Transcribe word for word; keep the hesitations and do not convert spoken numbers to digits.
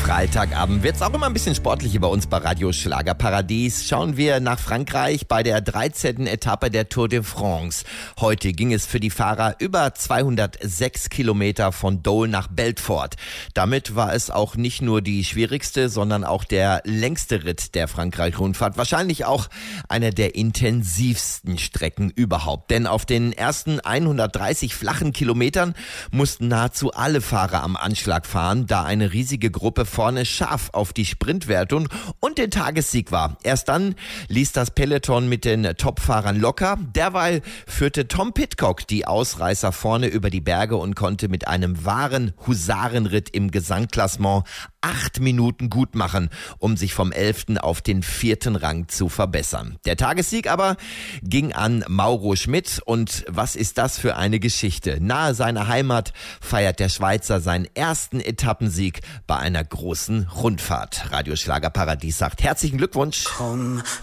Freitagabend wird's auch immer ein bisschen sportlicher bei uns bei Radio Schlagerparadies. Schauen wir nach Frankreich bei der dreizehnten Etappe der Tour de France. Heute ging es für die Fahrer über zweihundertsechs Kilometer von Dole nach Belfort. Damit war es auch nicht nur die schwierigste, sondern auch der längste Ritt der Frankreich-Rundfahrt. Wahrscheinlich auch einer der intensivsten Strecken überhaupt. Denn auf den ersten hundertdreißig flachen Kilometern mussten nahezu alle Fahrer am Anschlag fahren, da eine riesige Gruppe vorne scharf auf die Sprintwertung und den Tagessieg war. Erst dann ließ das Peloton mit den Topfahrern locker. Derweil führte Tom Pidcock die Ausreißer vorne über die Berge und konnte mit einem wahren Husarenritt im Gesamtklassement acht Minuten gut machen, um sich vom elften auf den vierten Rang zu verbessern. Der Tagessieg aber ging an Mauro Schmid. Und was ist das für eine Geschichte? Nahe seiner Heimat feiert der Schweizer seinen ersten Etappensieg bei einer großen Rundfahrt. Radio Schlagerparadies sagt herzlichen Glückwunsch. Komm,